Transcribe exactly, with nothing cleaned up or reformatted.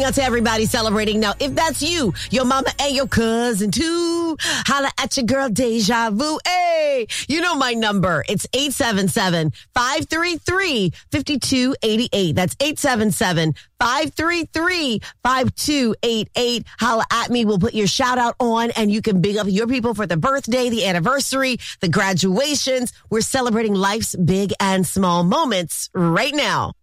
Out to everybody celebrating. Now, if that's you, your mama and your cousin too, holla at your girl Deja Vu. Hey, you know my number. It's eight seven seven, five three three, five two eight eight. That's eight seven seven, five three three, five two eight eight. Holla at me. We'll put your shout out on and you can big up your people for the birthday, the anniversary, the graduations. We're celebrating life's big and small moments right now.